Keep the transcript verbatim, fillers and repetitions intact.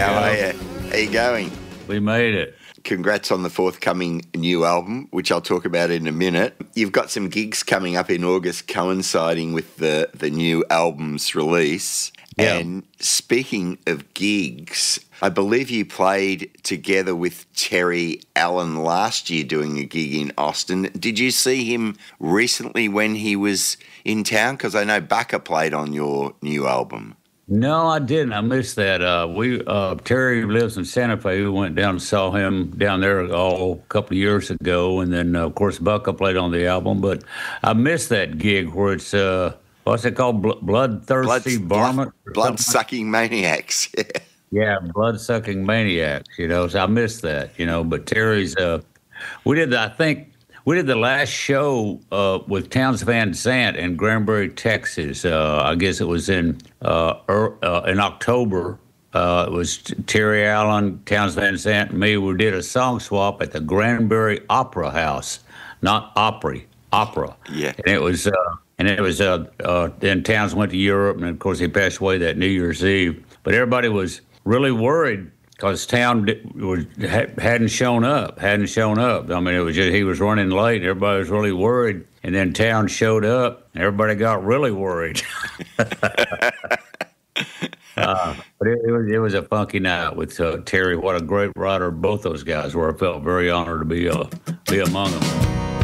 How are you? How you going? We made it. Congrats on the forthcoming new album, which I'll talk about in a minute. You've got some gigs coming up in August coinciding with the, the new album's release. Yeah. And speaking of gigs, I believe you played together with Terry Allen last year doing a gig in Austin. Did you see him recently when he was in town? Because I know Baka played on your new album. No, I didn't. I missed that. Uh, we uh, Terry lives in Santa Fe. We went down and saw him down there oh, a couple of years ago, and then uh, of course Bucka played on the album. But I missed that gig where it's uh, what's it called? Bl- bloodthirsty Blood, varmint, blood, blood sucking maniacs. Yeah, blood sucking maniacs. You know, so I missed that. You know, but Terry's. Uh, we did. The, I think. We did the last show uh, with Townes Van Zandt in Granbury, Texas. Uh, I guess it was in uh, er, uh, in October. Uh, it was Terry Allen, Townes Van Zandt, and me. We did a song swap at the Granbury Opera House, not Opry, Opera. Yeah. And it was, uh, and it was. Uh, uh, then Townes went to Europe, and of course he passed away that New Year's Eve. But everybody was really worried, because Town was, hadn't shown up, hadn't shown up. I mean, it was just, he was running late. Everybody was really worried. And then Town showed up. And everybody got really worried. uh, but it, it, was, it was a funky night with uh, Terry. What a great writer both those guys were. I felt very honored to be, uh, be among them.